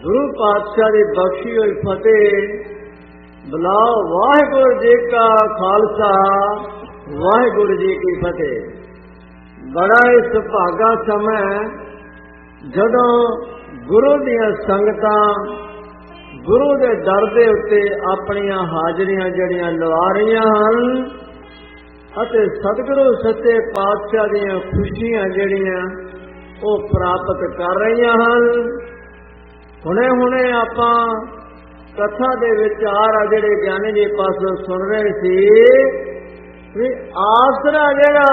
गुरु पातशाह की बख्शी हुई फतेह। बुलाओ वाहिगुरु जी का खालसा, वाहिगुरु जी की फतेह। बड़ा ही सुभागा समय जदों गुरु दियां संगतां गुरु दे दर दे उत्ते अपनियां हाजरियां जड़ियां लवा रहीआं हन अते सतगुरु सच्चे पातशाह दियां खुशियां जड़ियां वो प्राप्त कर रहीआं हन। हुणे हुणे आपां कथा दे विचार आ जिहड़े ज्ञानी जी पासों सुन रहे सी भी आसरा जिहड़ा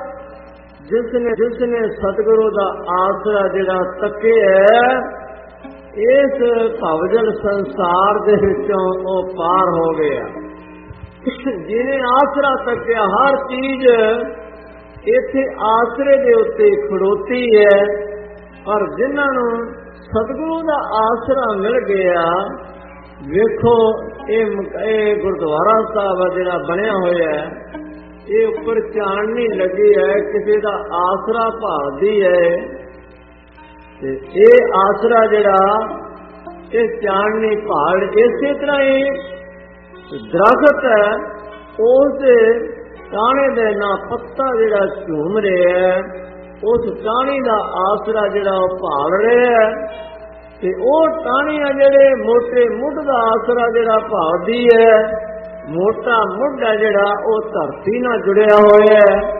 जिसने सतगुरु दा आसरा जिहड़ा तके है इस भवजल संसार दे विचों वो पार हो गया। जिन्हें आसरा तकिया हर चीज इत्थे आसरे दे उत्ते खड़ोती है और जिन्हां सतगुरु दा आसरा मिल गया। वेखो ये गुरुद्वारा साहब जिहड़ा बनया होया है ये उपर चाननी लगी है किसी दा आसरा भालदी है ते ये आसरा जिहड़ा ये चाननी भाल इसे तरह ही दरखत है उस टाणे दे ना पत्ता जिहड़ा झूम रहा है उस टाणी दा आसरा जिहड़ा भाल रहा है ते ओह टाणियां जिहड़े मोटे मुੱਢ दा आसरा जिहड़ा भालदी है। मोटा मुੱਢ है जिहड़ा ओह धरती नाल जुड़िया होया है।